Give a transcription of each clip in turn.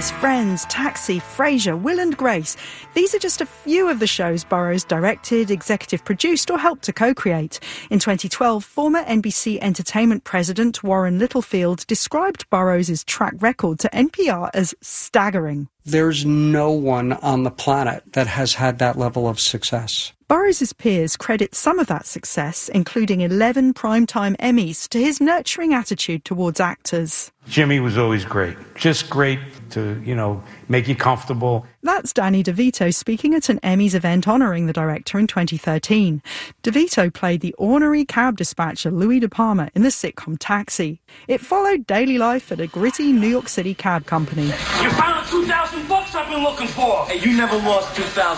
Office, Friends, Taxi, Frasier, Will and Grace. These are just a few of the shows Burrows directed, executive produced or helped to co-create. In 2012, former NBC Entertainment president Warren Littlefield described Burrows' track record to NPR as staggering. There's no one on the planet that has had that level of success. Burrows' peers credit some of that success, including 11 Primetime Emmys, to his nurturing attitude towards actors. Jimmy was always great. Just great to, make you comfortable. That's Danny DeVito speaking at an Emmys event honouring the director in 2013. DeVito played the ornery cab dispatcher Louis De Palma in the sitcom Taxi. It followed daily life at a gritty New York City cab company. You found $2,000 I've been looking for. Hey, you never lost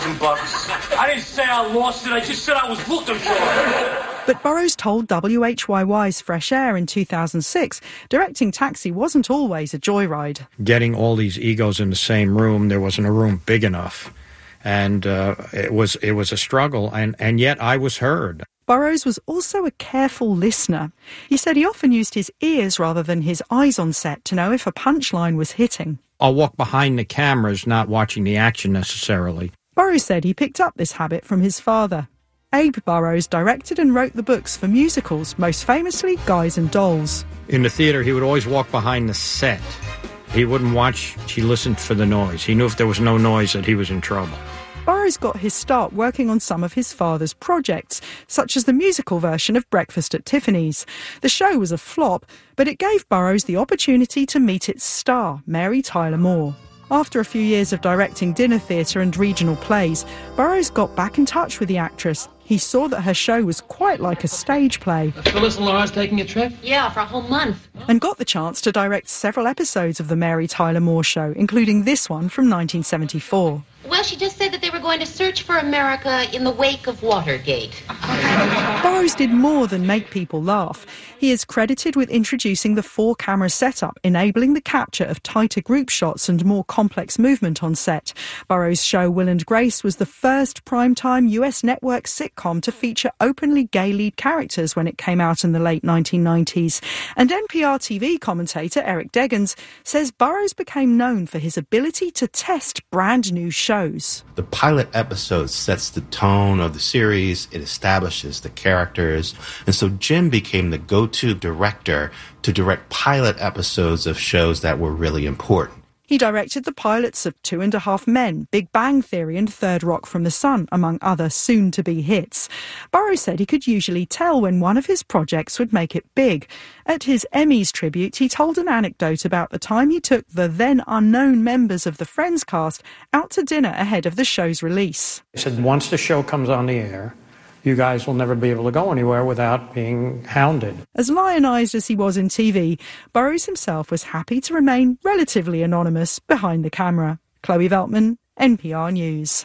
$2,000. I didn't say I lost it. I just said I was looking for it. But Burrows told WHYY's Fresh Air in 2006, directing Taxi wasn't always a joyride. Getting all these egos in the same room, there wasn't a room big enough. And it was a struggle, and yet I was heard. Burrows was also a careful listener. He said he often used his ears rather than his eyes on set to know if a punchline was hitting. I'll walk behind the cameras, not watching the action necessarily. Burrows said he picked up this habit from his father. Abe Burrows directed and wrote the books for musicals, most famously Guys and Dolls. In the theater, he would always walk behind the set. He wouldn't watch, he listened for the noise. He knew if there was no noise that he was in trouble. Burrows got his start working on some of his father's projects, such as the musical version of Breakfast at Tiffany's. The show was a flop, but it gave Burrows the opportunity to meet its star, Mary Tyler Moore. After a few years of directing dinner theatre and regional plays, Burrows got back in touch with the actress. He saw that her show was quite like a stage play. Phyllis and Laura's taking a trip? Yeah, for a whole month. And got the chance to direct several episodes of the Mary Tyler Moore Show, including this one from 1974. Well, she just said that they were going to search for America in the wake of Watergate. Burrows did more than make people laugh. He is credited with introducing the 4-camera setup, enabling the capture of tighter group shots and more complex movement on set. Burrows' show Will and Grace was the first primetime US network sitcom to feature openly gay lead characters when it came out in the late 1990s. And NPR TV commentator Eric Deggans says Burrows became known for his ability to test brand new shows. The pilot episode sets the tone of the series, it establishes the characters, and so Jim became the go-to director to direct pilot episodes of shows that were really important. He directed the pilots of 2.5 Men, Big Bang Theory and Third Rock from the Sun, among other soon-to-be hits. Burrows said he could usually tell when one of his projects would make it big. At his Emmys tribute, he told an anecdote about the time he took the then-unknown members of the Friends cast out to dinner ahead of the show's release. He said, once the show comes on the air, you guys will never be able to go anywhere without being hounded. As lionised as he was in TV, Burrows himself was happy to remain relatively anonymous behind the camera. Chloe Veltman, NPR News.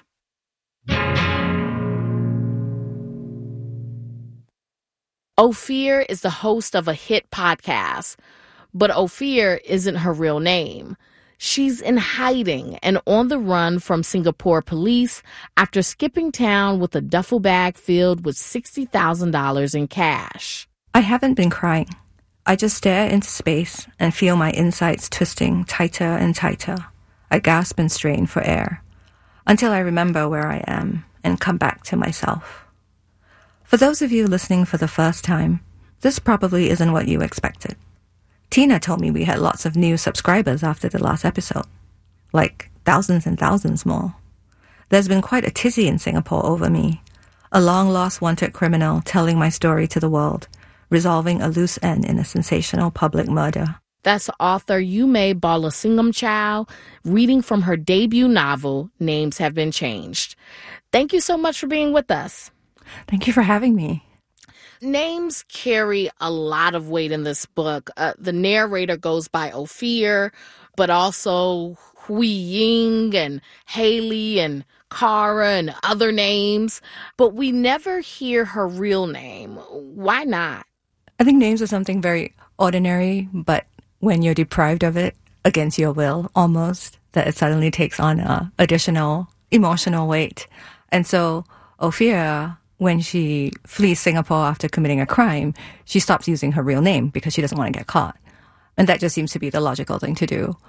Ophir is the host of a hit podcast, but Ophir isn't her real name. She's in hiding and on the run from Singapore police after skipping town with a duffel bag filled with $60,000 in cash. I haven't been crying. I just stare into space and feel my insides twisting tighter and tighter. I gasp and strain for air until I remember where I am and come back to myself. For those of you listening for the first time, this probably isn't what you expected. Tina told me we had lots of new subscribers after the last episode. Like thousands and thousands more. There's been quite a tizzy in Singapore over me. A long-lost wanted criminal telling my story to the world, resolving a loose end in a sensational public murder. That's author Yume Balasingam Chow, reading from her debut novel, Names Have Been Changed. Thank you so much for being with us. Thank you for having me. Names carry a lot of weight in this book. The narrator goes by Ophir, but also Hui Ying and Haley and Kara and other names. But we never hear her real name. Why not? I think names are something very ordinary, but when you're deprived of it, against your will almost, that it suddenly takes on additional emotional weight. And so Ophir, when she flees Singapore after committing a crime, she stops using her real name because she doesn't want to get caught. And that just seems to be the logical thing to do.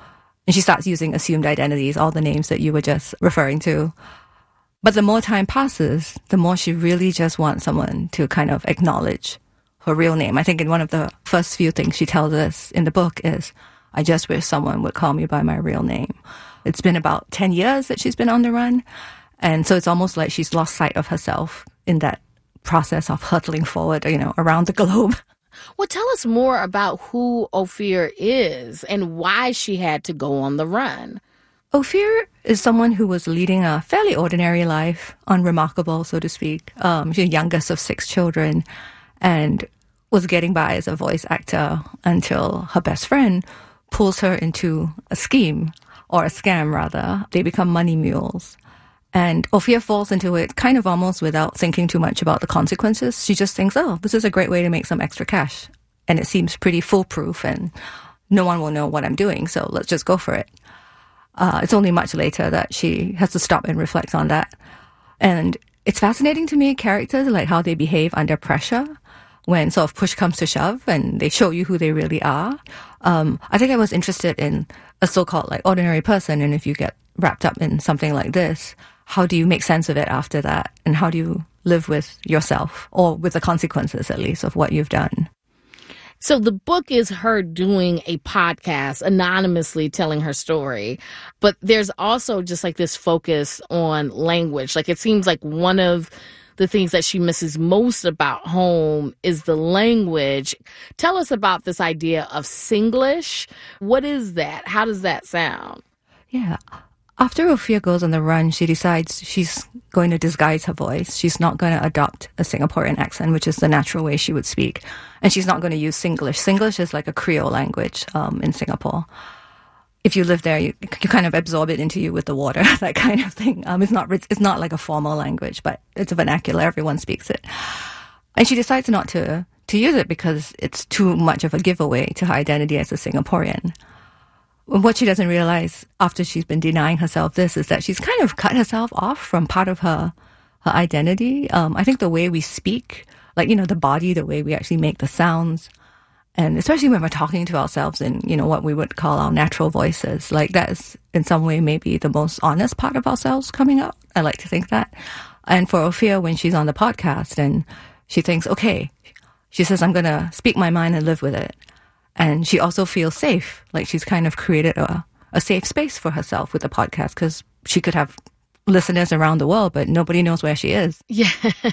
And she starts using assumed identities, all the names that you were just referring to. But the more time passes, the more she really just wants someone to kind of acknowledge her real name. I think in one of the first few things she tells us in the book is, I just wish someone would call me by my real name. It's been about 10 years that she's been on the run. And so it's almost like she's lost sight of herself in that process of hurtling forward, around the globe. Well, tell us more about who Ophir is and why she had to go on the run. Ophir is someone who was leading a fairly ordinary life, unremarkable, so to speak. She's the youngest of 6 children and was getting by as a voice actor until her best friend pulls her into a scheme, or a scam rather. They become money mules. And Ophir falls into it kind of almost without thinking too much about the consequences. She just thinks, oh, this is a great way to make some extra cash. And it seems pretty foolproof and no one will know what I'm doing, so let's just go for it. It's only much later that she has to stop and reflect on that. And it's fascinating to me, characters, like how they behave under pressure when sort of push comes to shove and they show you who they really are. I think I was interested in a so-called like ordinary person, and if you get wrapped up in something like this, how do you make sense of it after that? And how do you live with yourself, or with the consequences, at least, of what you've done? So the book is her doing a podcast, anonymously telling her story. But there's also just like this focus on language. Like it seems like one of the things that she misses most about home is the language. Tell us about this idea of Singlish. What is that? How does that sound? Yeah. After Ophir goes on the run, she decides she's going to disguise her voice. She's not going to adopt a Singaporean accent, which is the natural way she would speak. And she's not going to use Singlish. Singlish is like a Creole language in Singapore. If you live there, you kind of absorb it into you with the water, that kind of thing. It's not like a formal language, but it's a vernacular. Everyone speaks it. And she decides not to use it because it's too much of a giveaway to her identity as a Singaporean. What she doesn't realize after she's been denying herself this is that she's kind of cut herself off from part of her identity. I think the way we speak, like, the body, the way we actually make the sounds, and especially when we're talking to ourselves in, what we would call our natural voices, like that is in some way maybe the most honest part of ourselves coming out. I like to think that. And for Ophir, when she's on the podcast and she thinks, okay, she says, I'm going to speak my mind and live with it. And she also feels safe, like she's kind of created a safe space for herself with the podcast, because she could have listeners around the world, but nobody knows where she is. Yeah.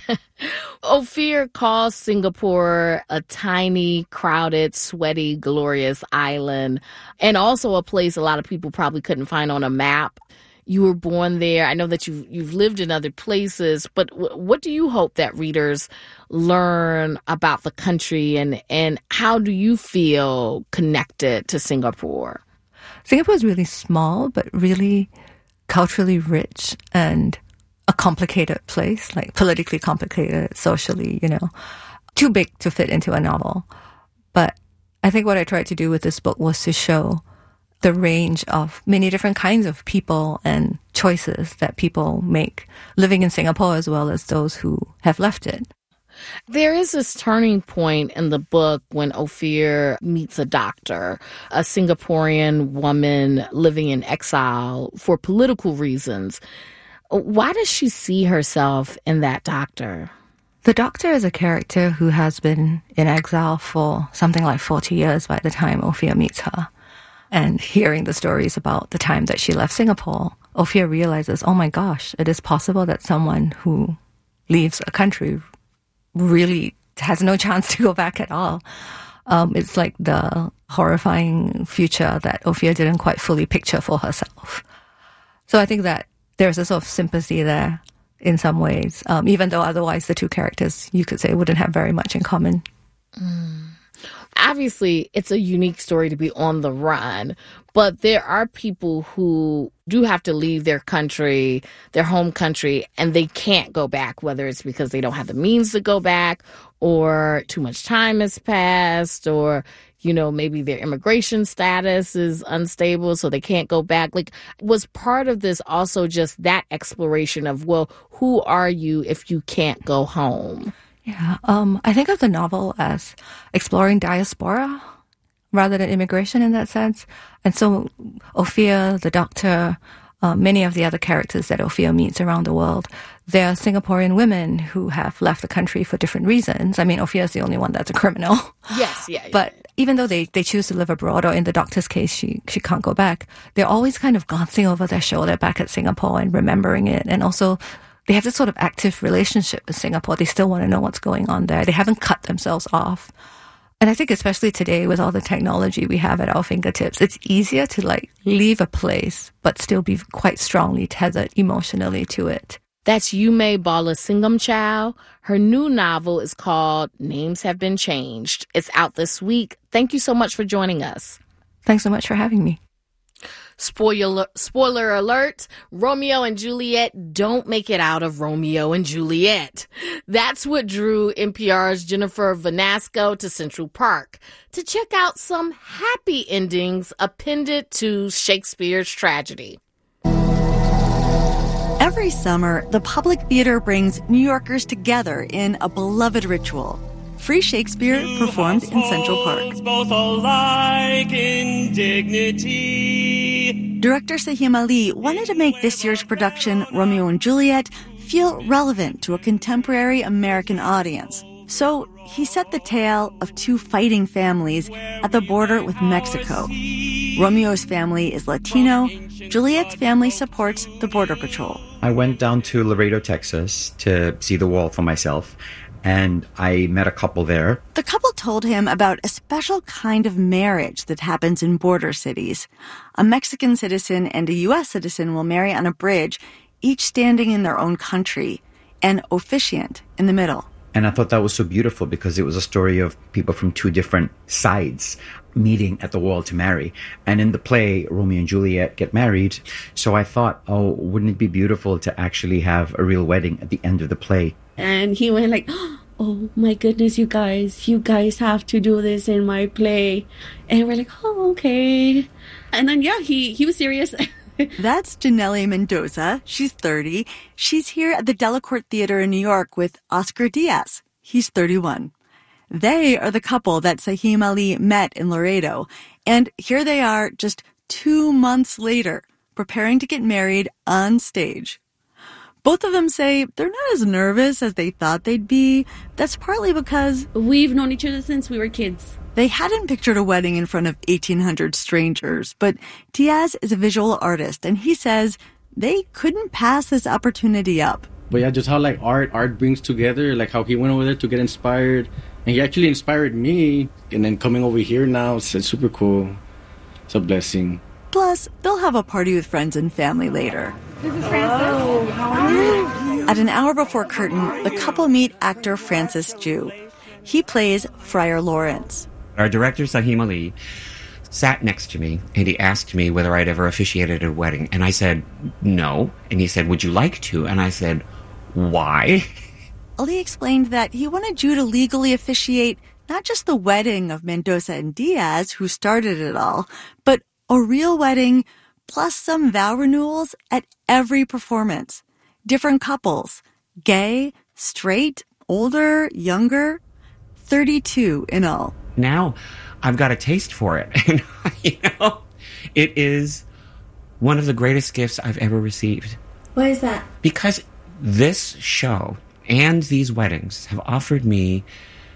Ophir calls Singapore a tiny, crowded, sweaty, glorious island, and also a place a lot of people probably couldn't find on a map. You were born there. I know that you've lived in other places, but what do you hope that readers learn about the country, and how do you feel connected to Singapore? Singapore is really small, but really culturally rich and a complicated place, like politically complicated, socially, too big to fit into a novel. But I think what I tried to do with this book was to show the range of many different kinds of people and choices that people make living in Singapore, as well as those who have left it. There is this turning point in the book when Ophir meets a doctor, a Singaporean woman living in exile for political reasons. Why does she see herself in that doctor? The doctor is a character who has been in exile for something like 40 years by the time Ophir meets her. And hearing the stories about the time that she left Singapore, Ophir realizes, oh my gosh, it is possible that someone who leaves a country really has no chance to go back at all. It's like the horrifying future that Ophir didn't quite fully picture for herself. So I think that there's a sort of sympathy there in some ways, even though otherwise the two characters, you could say, wouldn't have very much in common. Obviously, it's a unique story to be on the run, but there are people who do have to leave their country, their home country, and they can't go back, whether it's because they don't have the means to go back, or too much time has passed, or, maybe their immigration status is unstable, so they can't go back. Like, was part of this also just that exploration of, well, who are you if you can't go home? Yeah, I think of the novel as exploring diaspora rather than immigration in that sense. And so Ophir, the doctor, many of the other characters that Ophir meets around the world, they're Singaporean women who have left the country for different reasons. I mean, Ophir is the only one that's a criminal. Yes, yeah. But even though they choose to live abroad, or in the doctor's case, she can't go back, they're always kind of glancing over their shoulder back at Singapore and remembering it. And also, they have this sort of active relationship with Singapore. They still want to know what's going on there. They haven't cut themselves off. And I think especially today with all the technology we have at our fingertips, it's easier to like leave a place, but still be quite strongly tethered emotionally to it. That's Yume Balasingham Chow. Her new novel is called Names Have Been Changed. It's out this week. Thank you so much for joining us. Thanks so much for having me. Spoiler alert, Romeo and Juliet don't make it out of Romeo and Juliet. That's what drew NPR's Jennifer Vanasco to Central Park, to check out some happy endings appended to Shakespeare's tragedy. Every summer, the Public Theater brings New Yorkers together in a beloved ritual. Free Shakespeare performed in Central Park. Both alike in dignity. Director Sahim Ali wanted to make this year's production, Romeo and Juliet, feel relevant to a contemporary American audience. So he set the tale of two fighting families at the border with Mexico. Romeo's family is Latino. Juliet's family supports the Border Patrol. I went down to Laredo, Texas to see the wall for myself, and I met a couple there. The couple told him about a special kind of marriage that happens in border cities. A Mexican citizen and a U.S. citizen will marry on a bridge, each standing in their own country, and officiant in the middle. And I thought that was so beautiful because it was a story of people from two different sides meeting at the wall to marry. And in the play, Romeo and Juliet get married. So I thought, oh, wouldn't it be beautiful to actually have a real wedding at the end of the play? And he went like, oh my goodness, you guys have to do this in my play. And we're like, oh, okay. And then, yeah, he was serious. That's Janelle Mendoza. She's 30. She's here at the Delacorte Theater in New York with Oscar Diaz. He's 31. They are the couple that Sahim Ali met in Laredo. And here they are just 2 months later, preparing to get married on stage. Both of them say they're not as nervous as they thought they'd be. That's partly because we've known each other since we were kids. They hadn't pictured a wedding in front of 1,800 strangers, but Diaz is a visual artist, and he says they couldn't pass this opportunity up. But yeah, just how like art brings together, like how he went over there to get inspired, and he actually inspired me, and then coming over here now, it's super cool. It's a blessing. Plus, they'll have a party with friends and family later. This is Francis. How are you? At an hour before curtain, the couple meet actor Francis Ju. He plays Friar Lawrence. Our director, Sahim Ali, sat next to me, and he asked me whether I'd ever officiated a wedding. And I said, no. And he said, would you like to? And I said, why? Ali explained that he wanted Ju to legally officiate not just the wedding of Mendoza and Diaz, who started it all, but a real wedding plus some vow renewals at every performance. Different couples, gay, straight, older, younger, 32 in all. Now I've got a taste for it. And, it is one of the greatest gifts I've ever received. Why is that? Because this show and these weddings have offered me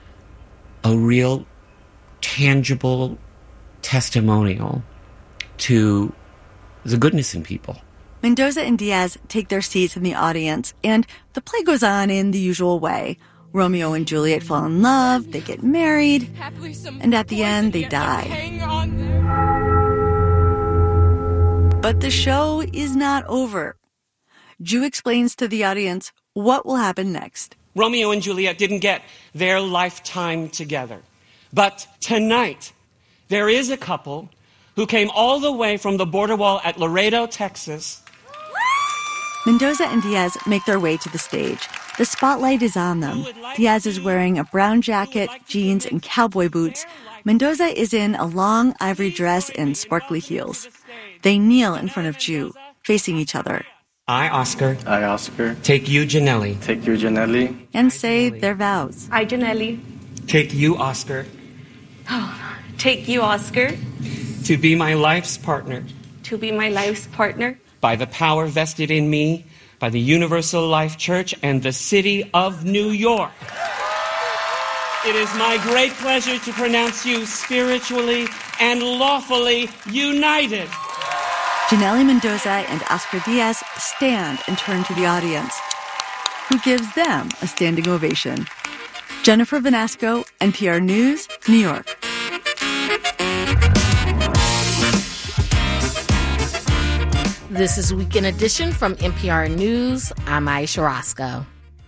a real tangible testimonial to the goodness in people. Mendoza and Diaz take their seats in the audience, and the play goes on in the usual way. Romeo and Juliet fall in love, they get married, and at the end, they die. But the show is not over. Ju explains to the audience what will happen next. Romeo and Juliet didn't get their lifetime together. But tonight, there is a couple who came all the way from the border wall at Laredo, Texas. Mendoza and Diaz make their way to the stage. The spotlight is on them. Diaz is wearing a brown jacket, jeans, and cowboy boots. Mendoza is in a long ivory dress and sparkly heels. They kneel in front of Ju, facing each other. I, Oscar. I, Oscar. Take you, Janelle. Take you, Janelle. And say their vows. I, Janelle. Take you, Oscar. Oh, take you, Oscar, to be my life's partner to be my life's partner by the power vested in me by the Universal Life Church and the City of New York. It is my great pleasure to pronounce you spiritually and lawfully united. Janelle Mendoza and Oscar Diaz stand and turn to the audience, who gives them a standing ovation. Jennifer Vanasco, NPR News, New York. This is Weekend Edition from NPR News. I'm Aisha Roscoe.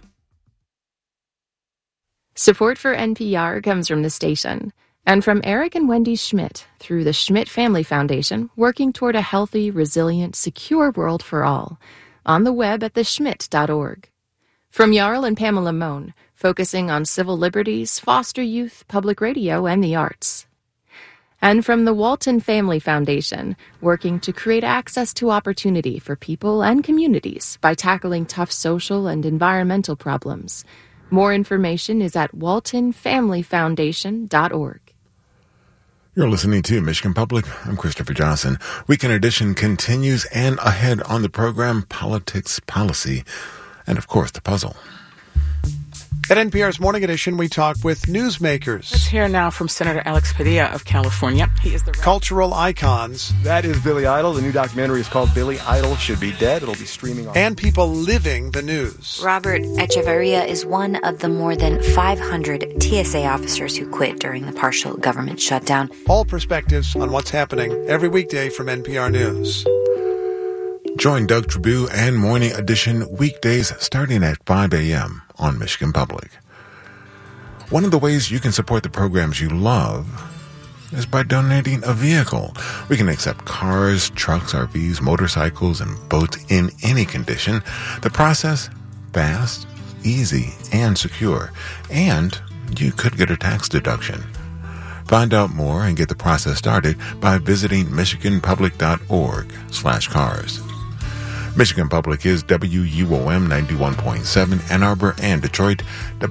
Support for NPR comes from the station and from Eric and Wendy Schmidt through the Schmidt Family Foundation, working toward a healthy, resilient, secure world for all. On the web at theschmidt.org. From Jarl and Pamela Mohn, focusing on civil liberties, foster youth, public radio, and the arts. And from the Walton Family Foundation, working to create access to opportunity for people and communities by tackling tough social and environmental problems. More information is at waltonfamilyfoundation.org. You're listening to Michigan Public. I'm Christopher Johnson. Weekend Edition continues, and ahead on the program, politics, policy, and of course, the puzzle. At NPR's Morning Edition, we talk with newsmakers. Let's hear now from Senator Alex Padilla of California. He is the cultural icons. That is Billy Idol. The new documentary is called Billy Idol Should Be Dead. It'll be streaming on... And people living the news. Robert Echeverria is one of the more than 500 TSA officers who quit during the partial government shutdown. All perspectives on what's happening every weekday from NPR News. Join Doug Tribune and Morning Edition weekdays starting at 5 a.m. on Michigan Public. One of the ways you can support the programs you love is by donating a vehicle. We can accept cars, trucks, RVs, motorcycles, and boats in any condition. The process, fast, easy, and secure. And you could get a tax deduction. Find out more and get the process started by visiting michiganpublic.org/cars. Michigan Public is WUOM 91.7 Ann Arbor and Detroit,